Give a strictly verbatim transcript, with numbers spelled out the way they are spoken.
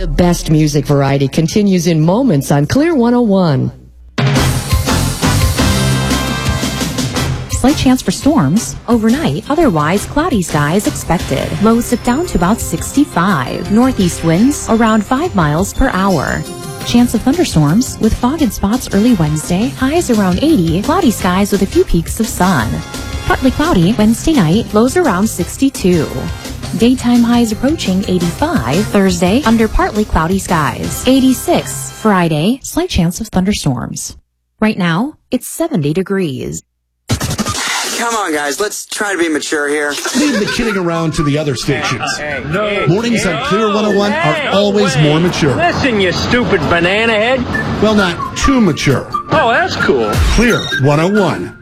The best music variety continues in moments on Clear one oh one. Slight chance for storms overnight. Otherwise, cloudy skies expected. Lows dip down to about sixty-five. Northeast winds around five miles per hour. Chance of thunderstorms with fog in spots early Wednesday. Highs around eighty. Cloudy skies with a few peaks of sun. Partly cloudy Wednesday night. Lows around sixty-two. Daytime highs approaching eighty-five. Thursday, under partly cloudy skies. eighty-six. Friday, slight chance of thunderstorms. Right now, it's seventy degrees. Come on, guys. Let's try to be mature here. Leave the kidding around to the other stations. Hey, no, Mornings on Clear one oh one hey, are always no more mature. Listen, you stupid banana head. Well, not too mature. Oh, that's cool. Clear one oh one.